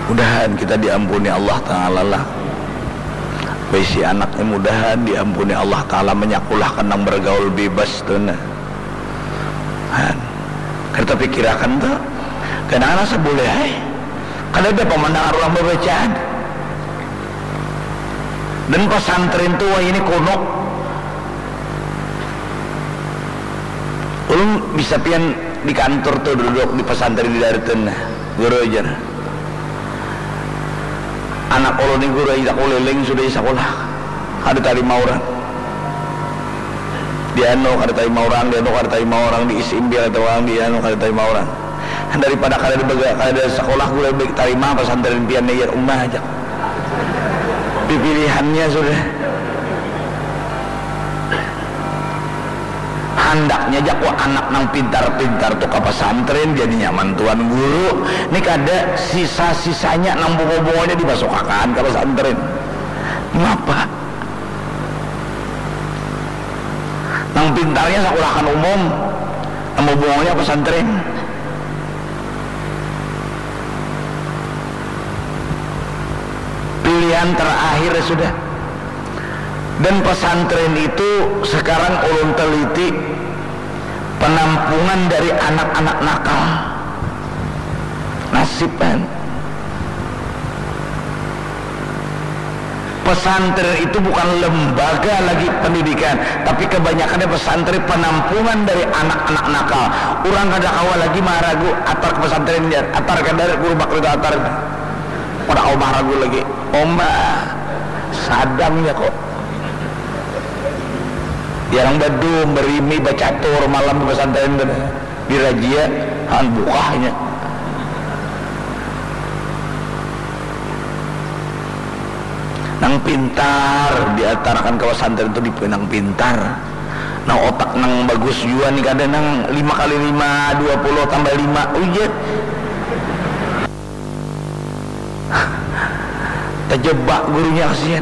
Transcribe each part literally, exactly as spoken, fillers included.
Mudahan kita diampuni Allah Ta'ala lah. Bisi anaknya mudahan diampuni Allah Ta'ala, menyakulah kenang bergaul bebas tuh nah. Kita pikirkan tuh kadang-kadang seboleh eh. Kalau ada pemandangan orang berbacaan dan pesantren tua ini kuno, ulun bisa pian di kantor tuh duduk di pesantren di Darten guru aja anak ulun ini guru aja kuliling sudah sekolah ada lima orang di anu ada lima orang di anu ada lima orang di Isimbil atau orang di anu ada lima orang daripada kada ada sekolah gue lebih terima pesantren pian nayar ummah aja pilihannya sudah hendaknya jakwa anak nang pintar-pintar tuh ke pesantren jadi nyaman tuan guru ini kada sisa-sisanya nang bungo-bungonya dibasukakan ke pesantren ngapa nang pintarnya sekolahkan umum nang bungonya pesantren. Pilihan terakhir sudah. Dan pesantren itu sekarang ulun teliti penampungan dari anak-anak nakal. Nasib kan. Pesantren itu bukan lembaga lagi pendidikan, tapi kebanyakannya pesantren penampungan dari anak-anak nakal. Orang kada awal lagi maragu atar ke pesantren dia, atar kadar guru bakri atar. Pada omah ragu lagi, omah sadamnya kok. Yang bedum berimi bacatur malam di pesantren di rajia han bukahnya. Nang pintar diatarakan ke pesantren itu dipinang pintar. Nang otak nang bagus juga nih kadang nang lima kali lima dua puluh tambah lima ujet. Terjebak gurunya kasihan.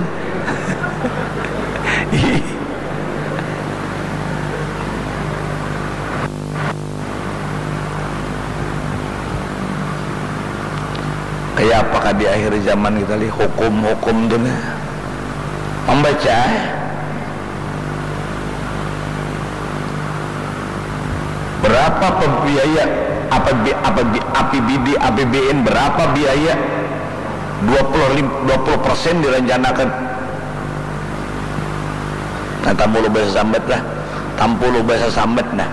Kayak apakah di akhir zaman kita lihat hukum-hukum itu membaca berapa biaya apa apa A P B D A P B N berapa biaya dua puluh persen direncanakan. Nah, tampulu bahasa sambat lah, tampulu bahasa sambat nah,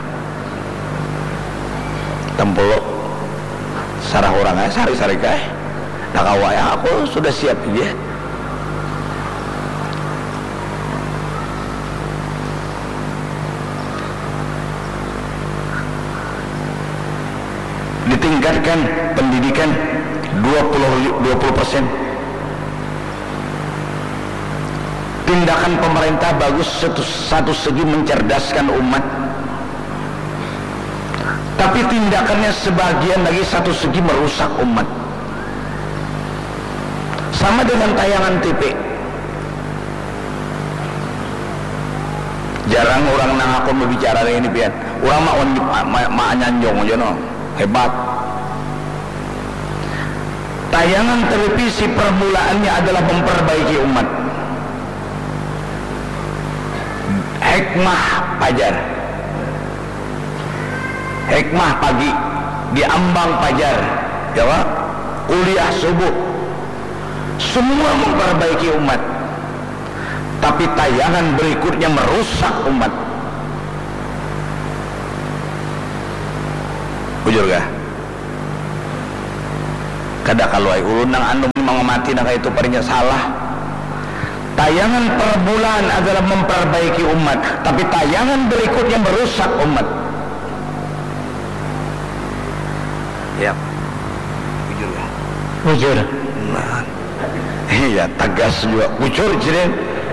tampulu sarah orang aja sari-sari kah. Nah kawaya aku sudah siap aja. Ditingkatkan pendidikan dua puluh persen. Tindakan pemerintah bagus satu, satu segi mencerdaskan umat, tapi tindakannya sebagian lagi satu segi merusak umat. Sama dengan tayangan T V. Jarang orang nang aku berbicara ini pian. Orang mak mak ma nyanjong aja no. Hebat. Tayangan televisi permulaannya adalah memperbaiki umat. Hikmah pajar. Hikmah pagi diambang pajar. Ya Pak? Kuliah subuh. Semua memperbaiki umat, tapi tayangan berikutnya merusak umat. Bujur gak? Kada kalau ay ulun nang anu mengamati nang itu parinya salah. Tayangan permulaan adalah memperbaiki umat, tapi tayangan berikutnya merusak umat. Ya, bujur gak? Bujur. Nah. Iya, tegas juga, kucur jadi.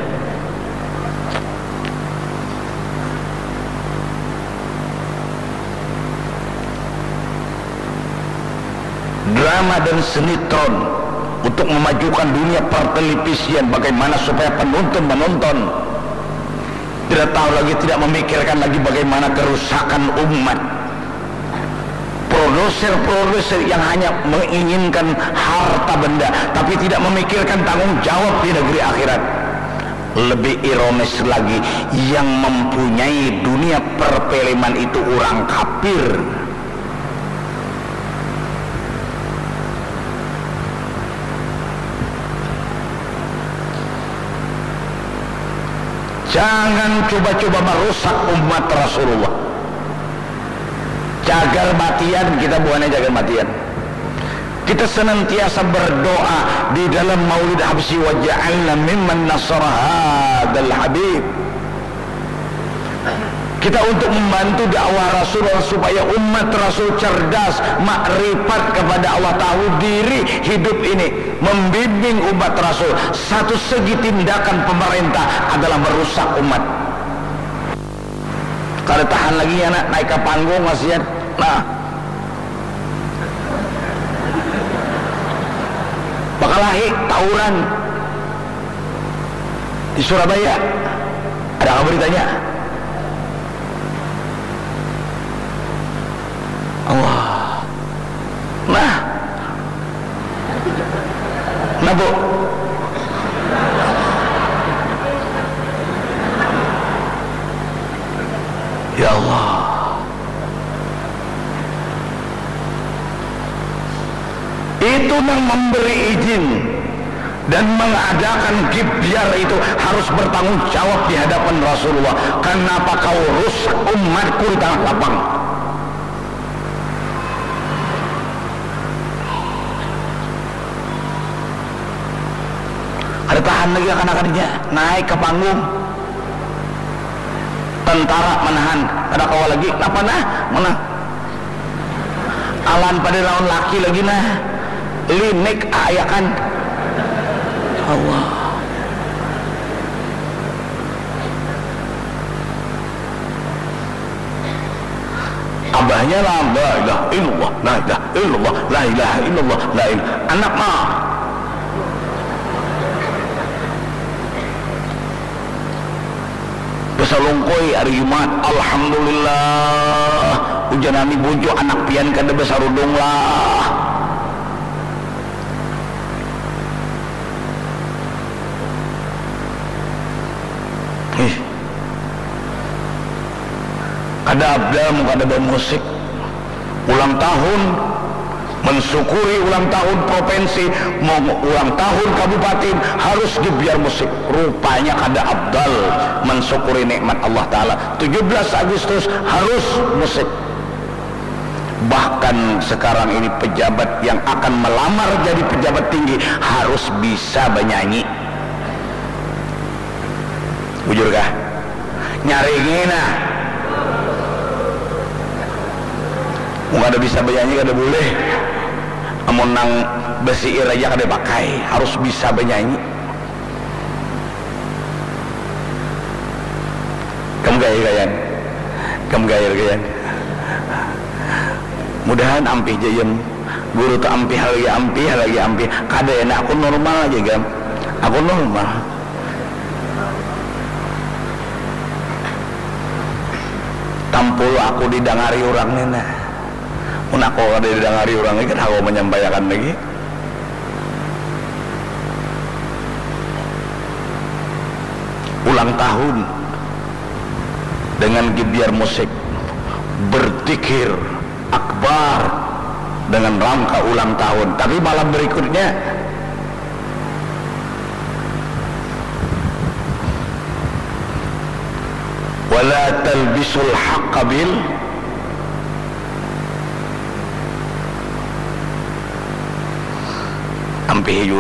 Drama dan sinetron untuk memajukan dunia pertelevisian, bagaimana supaya penonton menonton tidak tahu lagi, tidak memikirkan lagi bagaimana kerusakan umat. Produk produser-produser yang hanya menginginkan harta benda tapi tidak memikirkan tanggung jawab di negeri akhirat. Lebih ironis lagi, yang mempunyai dunia perfilman itu orang kafir. Jangan coba-coba merusak umat Rasulullah. Jagar matian, kita bukannya jagar matian. Kita senantiasa berdoa di dalam Maulid Habsyi, wa ja'alna mimman nasara hadzal habib. Kita untuk membantu dakwah Rasulullah supaya umat Rasul cerdas, makrifat kepada Allah, tahu diri hidup ini, membimbing umat Rasul. Satu segi tindakan pemerintah adalah merusak umat. Kalau tahan lagi ya nak, naik ke panggung masih ya. Nah, bakal lahir tawuran di Surabaya. Ada apa beritanya? Allah. Nah, nah bu, ya Allah, itu yang memberi izin dan mengadakan gibyar itu harus bertanggung jawab di hadapan Rasulullah. Kenapa kau rusak umatku di tanah lapang? Ada tahan lagi akan-akannya, naik ke panggung, tentara menahan, ada kawal lagi, apa nah, mana alan pada lawan laki lagi nah, linek ayakan Allah. Abahnya lah, la ilaha illallah, la ilaha illallah, la ilaha illallah, la ilaha. Anak mah besalungkoi hari Jumat, alhamdulillah hujan ani bujuk anak pian kada besar udung lah. Ih, kada abdal mau kada bermusik ulang tahun, mensyukuri ulang tahun provinsi, mau ulang tahun kabupaten harus dibiar musik. Rupanya kada abdal mensyukuri nikmat Allah Ta'ala. tujuh belas Agustus harus musik. Bahkan sekarang ini pejabat yang akan melamar jadi pejabat tinggi harus bisa bernyanyi. Bujur kah? Nyaringin nah, mau kada bisa bernyanyi kada boleh. Amun nang besiir aja kada pakai, harus bisa bernyanyi. Kamu gaya-gayan, kamu gaya-gayan. Mudahan ampih jayem, guru tu ampih lagi ampih lagi ampih. Kada enak, aku normal aja gam, aku normal. Tampul aku didangari orang nena. Mun aku ada didangari orang ini kan aku menyampaikan lagi. Ulang tahun dengan gibyar musik, berzikir akbar dengan rangka ulang tahun. Tapi malam berikutnya wala talbisul haqqa bil ampih